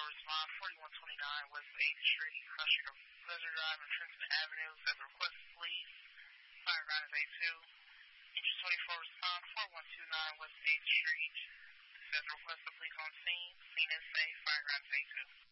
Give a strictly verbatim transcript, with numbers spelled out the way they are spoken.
respond forty-one twenty-nine West eighth Street, Cross Street of Pleasure Drive and Trenton Avenue. Says request police. Fire ground is eight two. Engine twenty-four respond four one two nine West eighth Street. Says request the police on scene. Scene is safe. Fire ground is eight two.